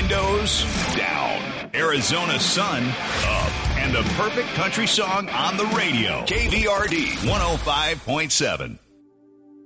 Windows down. Arizona sun up. And the perfect country song on the radio. KVRD 105.7.